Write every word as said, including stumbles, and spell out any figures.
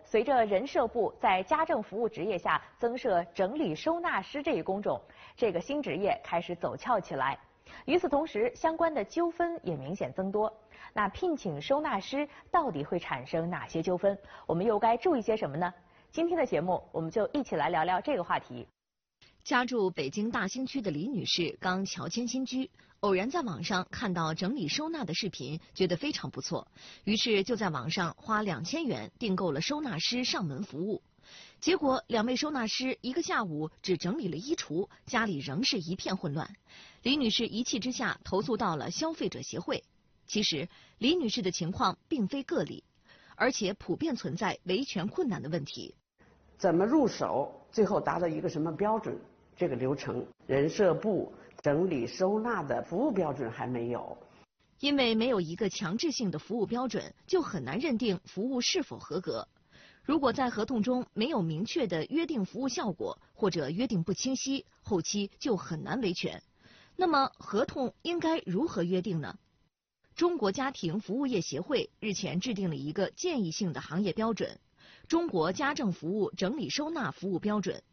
随着人社部在家政服务职业下增设整理收纳师这一工种，这个新职业开始走俏起来。与此同时，相关的纠纷也明显增多。那聘请收纳师到底会产生哪些纠纷？我们又该注意些什么呢？今天的节目，我们就一起来聊聊这个话题。 家住北京大兴区的李女士刚乔迁新居，偶然在网上看到整理收纳的视频，觉得非常不错，于是就在网上花两千元订购了收纳师上门服务。结果两位收纳师一个下午只整理了衣橱，家里仍是一片混乱。李女士一气之下投诉到了消费者协会。其实李女士的情况并非个例，而且普遍存在维权困难的问题。 怎么入手，最后达到一个什么标准，这个流程人社部整理收纳的服务标准还没有。 因为没有一个强制性的服务标准，就很难认定服务是否合格。如果在合同中没有明确的约定服务效果，或者约定不清晰，后期就很难维权。那么合同应该如何约定呢？中国家庭服务业协会日前制定了一个建议性的行业标准《中国家政服务整理收纳服务标准》，